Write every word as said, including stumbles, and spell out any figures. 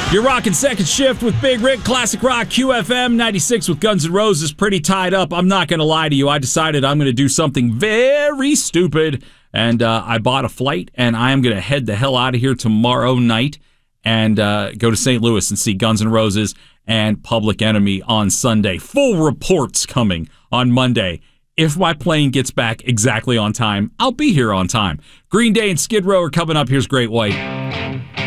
You're rocking Second Shift with Big Rick, Classic Rock, Q F M ninety-six with Guns N' Roses. Pretty tied up. I'm not going to lie to you. I decided I'm going to do something very stupid, and uh, I bought a flight, and I am going to head the hell out of here tomorrow night and uh, go to Saint Louis and see Guns N' Roses and Public Enemy on Sunday. Full reports coming on Monday. If my plane gets back exactly on time, I'll be here on time. Green Day and Skid Row are coming up. Here's Great White.